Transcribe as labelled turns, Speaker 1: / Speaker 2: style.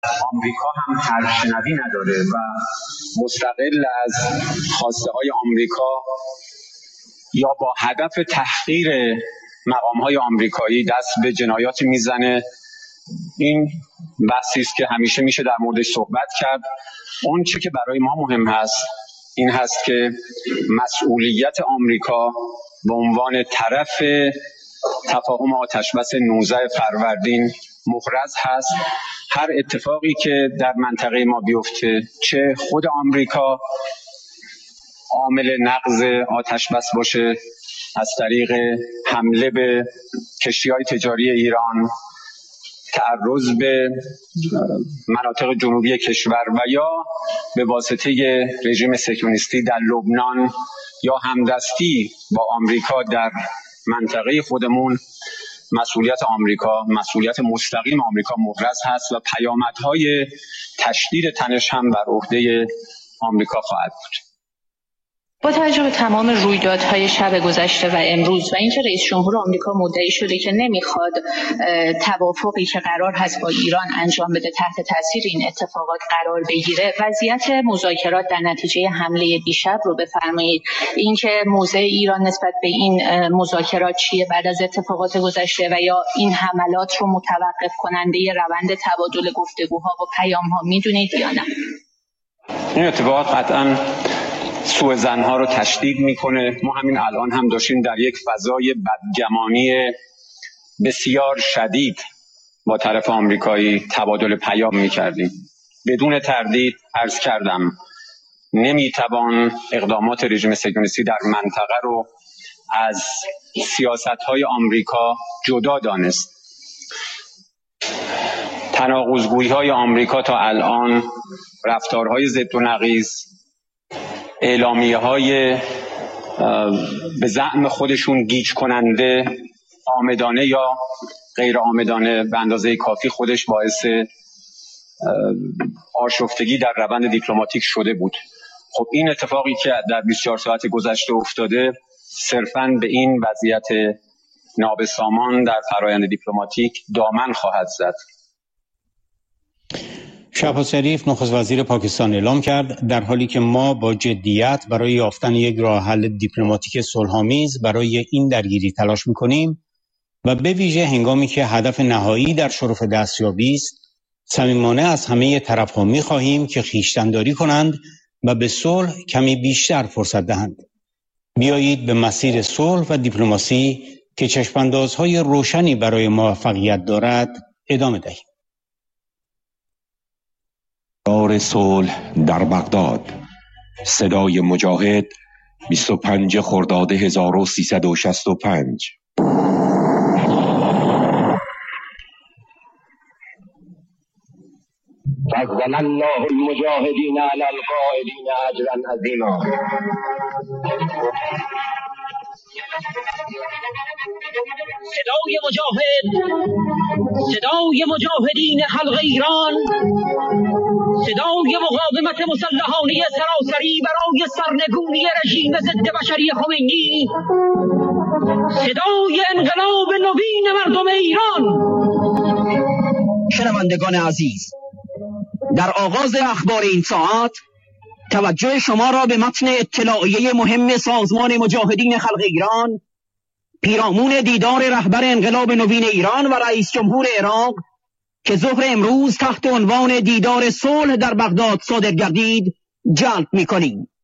Speaker 1: آمریکا هم ترشنوی نداره و مستقل از خواسته های آمریکا یا با هدف تحقیر مقام های آمریکایی دست به جنایات میزنه. این بحثی است که همیشه میشه در موردش صحبت کرد. اون چی که برای ما مهم هست این هست که مسئولیت آمریکا به عنوان طرف تفاهم آتشبس 19 فروردین محرز هست. هر اتفاقی که در منطقه ما بیفته، چه خود آمریکا عامل نقض آتشبس باشه از طریق حمله به کشتی‌های تجاری ایران، تعرض به مناطق جنوبی کشور و یا به واسطه رژیم صهیونیستی در لبنان یا همدستی با آمریکا در منطقه خودمون، مسئولیت آمریکا، مسئولیت مستقیم آمریکا محرز هست و پیامدهای تشدید تنش هم بر عهده آمریکا خواهد بود.
Speaker 2: با توجه به تمام رویدادهای شب گذشته و امروز و اینکه رئیس جمهور آمریکا مدعی شده که نمیخواد توافقی که قرار هست با ایران انجام بده تحت تاثیر این اتفاقات قرار بگیره، وضعیت مذاکرات در نتیجه حمله دیشب رو بفرمایید. اینکه موضع ایران نسبت به این مذاکرات چیه بعد از اتفاقات گذشته و یا این حملات رو متوقف کننده روند تبادل گفتگوها و پیام‌ها میدونید یا نه؟
Speaker 1: این اتفاقات قطعاً سوء ظن‌ها رو تشدید میکنه. ما همین الان هم داشتیم در یک فضای بدگمانی بسیار شدید با طرف آمریکایی تبادل پیام میکردیم. بدون تردید عرض کردم نمیتوان اقدامات رژیم صهیونیستی در منطقه رو از سیاست‌های آمریکا جدا دانست. تناقض‌گویی‌های آمریکا تا الان، رفتارهای ضد و نقیض، اعلامیه‌های به زعم خودشون گیج کننده، آمدانه یا غیر آمدانه به اندازه کافی خودش باعث آشفتگی در روند دیپلماتیک شده بود. خب این اتفاقی که در 24 ساعت گذشته افتاده صرفاً به این وضعیت نابسامان در فرایند دیپلماتیک دامن خواهد زد.
Speaker 3: شهباز شریف نخست وزیر پاکستان اعلام کرد در حالی که ما با جدیت برای یافتن یک راه حل دیپلماتیک صلح‌آمیز برای این درگیری تلاش می‌کنیم و به ویژه هنگامی که هدف نهایی در شرف دستیابی است، صمیمانه از همه طرف‌ها می‌خواهیم که خویشتن‌داری کنند و به صلح کمی بیشتر فرصت دهند. بیایید به مسیر صلح و دیپلماسی که چشم‌اندازهای روشنی برای موفقیت دارد ادامه دهیم.
Speaker 4: دار صلح در بغداد. صدای مجاهد 25 خرداد 1365.
Speaker 5: فضل الله المجاهدین علی القائدین اجرا عظیما.
Speaker 6: صدای مجاهد، صدای مجاهدین خلق ایران، صدای مقاومت مسلحانه سراسری برای سرنگونی رژیم ضد بشری خمینی، صدای انقلاب نوین مردم ایران.
Speaker 7: شنوندگان عزیز، در آغاز اخبار این ساعت توجه شما را به متن اطلاعیه مهم سازمان مجاهدین خلق ایران پیرامون دیدار رهبر انقلاب نوین ایران و رئیس جمهور عراق که ظهر امروز تحت عنوان دیدار صلح در بغداد صادر گردید جلب می‌کنیم.